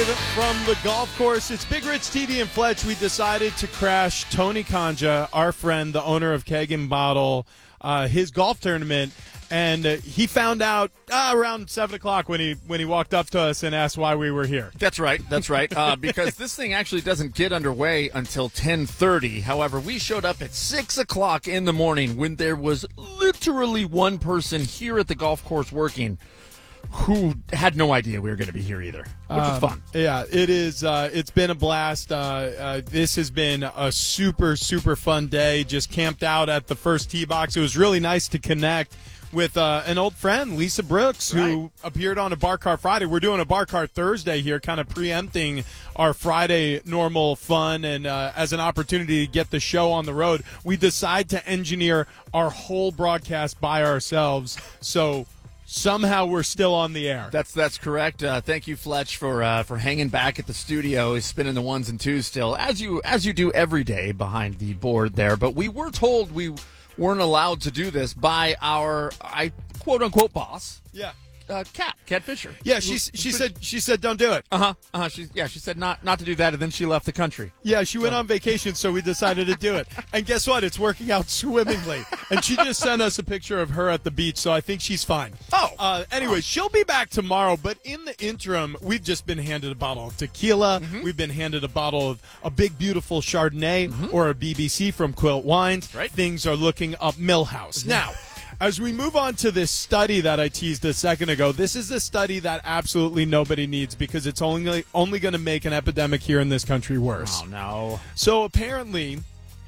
Live from the golf course. It's Big Rich, TD, and Fletch. We decided to crash Tony Kanja, our friend, the owner of Keg and Bottle, his golf tournament. And he found out around 7 o'clock when he walked up to us and asked why we were here. That's right. Because this thing actually doesn't get underway until 10:30. However, we showed up at 6 o'clock in the morning when there was literally one person here at the golf course working who had no idea we were going to be here either, which is fun. Yeah, it is. It's been a blast. This has been a super, super fun day. Just camped out at the first tee box. It was really nice to connect with an old friend, Lisa Brooks, who appeared on a Bar Car Friday. We're doing a Bar Car Thursday here, kind of preempting our Friday normal fun, and as an opportunity to get the show on the road, we decide to engineer our whole broadcast by ourselves, so somehow we're still on the air. That's correct. Thank you, Fletch, for hanging back at the studio, spinning the ones and twos still, as you do every day behind the board there. But we were told we weren't allowed to do this by our quote unquote boss. Yeah. Kat Fisher. Yeah, she said don't do it. She said not to do that, and then she left the country. Yeah, she went on vacation, so we decided to do it. And guess what? It's working out swimmingly. And she just sent us a picture of her at the beach, so I think she's fine. Anyway, she'll be back tomorrow, but in the interim, we've just been handed a bottle of tequila. Mm-hmm. We've been handed a bottle of a big, beautiful Chardonnay or a BBC from Quilt Wines. Right. Things are looking up Millhouse. Now, as we move on to this study that I teased a second ago, this is a study that absolutely nobody needs because it's only going to make an epidemic here in this country worse. Oh, no. So apparently,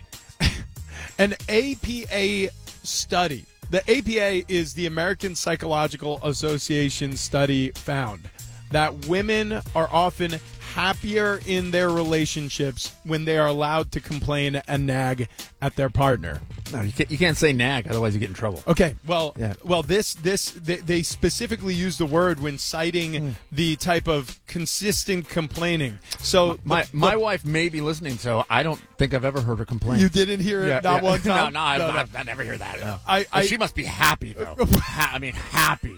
an APA study, the APA is the American Psychological Association study, found that women are often happier in their relationships when they are allowed to complain and nag at their partner. No, you can't say nag, otherwise you get in trouble. Okay, well, they specifically use the word when citing the type of consistent complaining. So my wife may be listening, so I don't think I've ever heard her complain. You didn't hear it one time? No, I never hear that. No. She must be happy, though. Happy.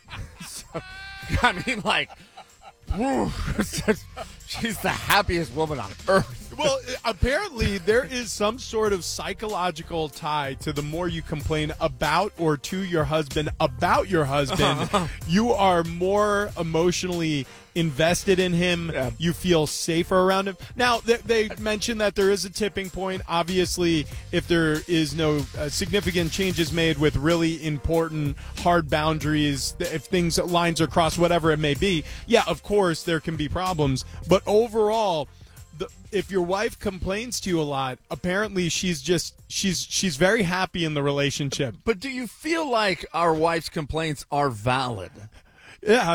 She's the happiest woman on earth. Well, apparently there is some sort of psychological tie to the more you complain about or to your husband about your husband, you are more emotionally invested in him. Yeah. You feel safer around him. Now, they mentioned that there is a tipping point. Obviously, if there is no significant changes made with really important hard boundaries, if lines are crossed, whatever it may be, yeah, of course there can be problems. But overall, if your wife complains to you a lot, apparently she's very happy in the relationship. But do you feel like our wife's complaints are valid? Yeah. I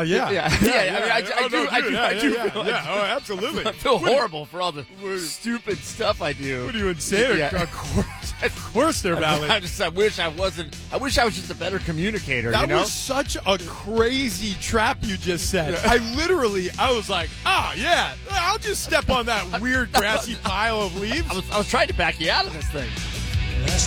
do. Oh, absolutely. I feel horrible for all the stupid stuff I do. What are you insane? Of course they're valid. I wish I was just a better communicator. That was such a crazy trap you just said. I was like, I'll just step on that weird grassy pile of leaves. I was trying to back you out of this thing.